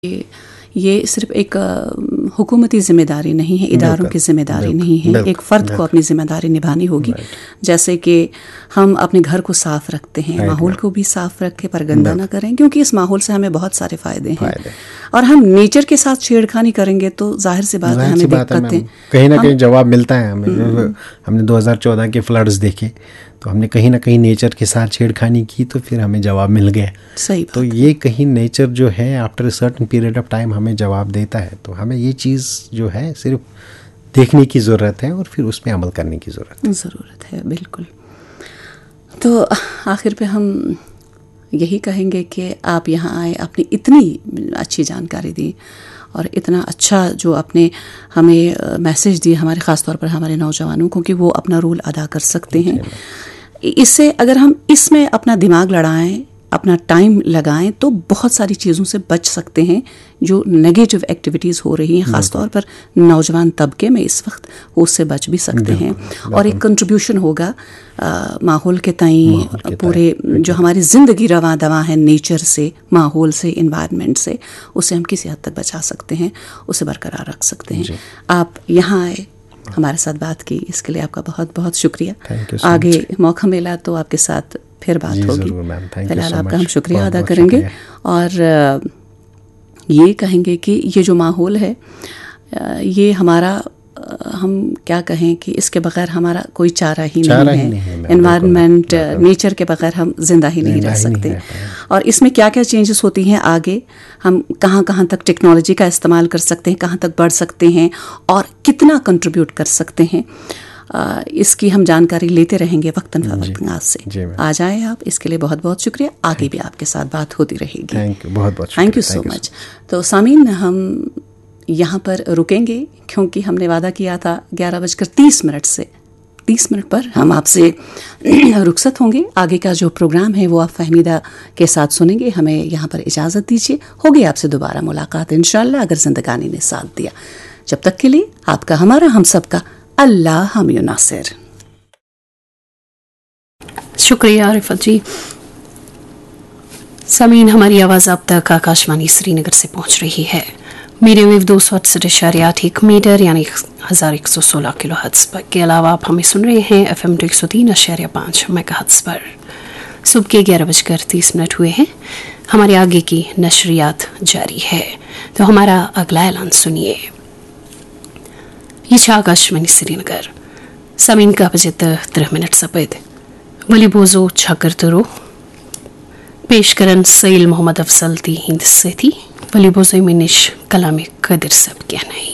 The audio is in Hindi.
ये सिर्फ एक हुकूमती ज़िम्मेदारी नहीं है, इदारों की ज़िम्मेदारी नहीं है, एक फ़र्द को अपनी ज़िम्मेदारी निभानी होगी। जैसे कि हम अपने घर को साफ़ रखते हैं, माहौल को भी साफ़ रखें पर गंदा ना करें, क्योंकि इस माहौल से हमें बहुत सारे फ़ायदे हैं। और हम नेचर के साथ छेड़खानी करेंगे तो जाहिर सी बात है हमें दिक्कतें, कहीं ना कहीं जवाब मिलता है हमें। हमने 2014 के फ्लड्स देखे तो हमने कहीं ना कहीं नेचर के साथ छेड़खानी की तो फिर हमें जवाब मिल गया। सही तो ये कहीं नेचर जो है after a certain period of time हमें जवाब देता है। तो हमें ये चीज़ जो है सिर्फ देखने की ज़रूरत है और फिर उस पर अमल करने की ज़रूरत है। बिल्कुल। तो आखिर पे हम यही कहेंगे कि आप यहाँ आए, आपने इतनी अच्छी जानकारी दी और इतना अच्छा जो आपने हमें मैसेज दिए हमारे ख़ास तौर पर हमारे नौजवानों को कि वो अपना रोल अदा कर सकते हैं। इससे अगर हम इसमें अपना दिमाग लड़ाएं, अपना टाइम लगाएं तो बहुत सारी चीज़ों से बच सकते हैं जो नेगेटिव एक्टिविटीज़ हो रही हैं, ख़ास तौर पर नौजवान तबके में इस वक्त, उससे बच भी सकते हैं। और एक कंट्रीब्यूशन होगा माहौल के तई, पूरे जो हमारी ज़िंदगी रवा दवा है नेचर से, माहौल से, इन्वायरमेंट से, उसे हम किसी हद तक बचा सकते हैं, उसे बरकरार रख सकते हैं। आप यहाँ आए, हमारे साथ बात की, इसके लिए आपका बहुत बहुत शुक्रिया। आगे मौका मिला तो आपके साथ फिर बात होगी। फिलहाल आपका हम शुक्रिया अदा करेंगे और ये कहेंगे कि ये जो माहौल है ये हमारा, हम क्या कहें कि इसके बगैर हमारा कोई चारा ही नहीं है। एनवायरनमेंट, नेचर के बगैर हम जिंदा ही नहीं रह सकते। और इसमें क्या क्या चेंजेस होती हैं आगे, हम कहाँ कहाँ तक टेक्नोलॉजी का इस्तेमाल कर सकते हैं, कहाँ तक बढ़ सकते हैं और कितना कंट्रीब्यूट कर सकते हैं, इसकी हम जानकारी लेते रहेंगे वक्तन फवक्तन आज से। आ जाए आप, इसके लिए बहुत बहुत शुक्रिया। आगे भी आपके साथ बात होती रहेगी। Thank you so much. तो सामीन, हम यहाँ पर रुकेंगे क्योंकि हमने वादा किया था 11:30 से 30 मिनट पर हम आपसे रुखसत होंगे। आगे का जो प्रोग्राम है वो आप फहमीदा के साथ सुनेंगे। हमें यहाँ पर इजाज़त दीजिए, होगी आपसे दोबारा मुलाकात इंशाअल्लाह, अगर ज़िंदगानी ने साथ दिया। जब तक के लिए आपका, हमारा, हम सबका अल्लाह हम नासिर। शुक्रिया रिफत जी। सामीन, हमारी आवाज़ अब तक आकाशवाणी श्रीनगर से पहुँच रही है। मीडियम वेव 268.1 मीटर यानी 1116 किलोहर्ट्ज़ पर के अलावा आप हमें सुन रहे हैं FM 103.5 मेगाहर्ट्ज़ पर। सुबह के 11:30 हुए हैं। हमारे आगे की नशरियात जारी है, तो हमारा अगला ऐलान सुनिए। ये आकाशवाणी श्रीनगर सामीन का बजट 3 सपद वली बोजो छाकर तुरो पेशकरन सैल मोहम्मद अफसल ती हिंद से थी वली बोजो मिनिश कलाम कदर सब क्या नहीं।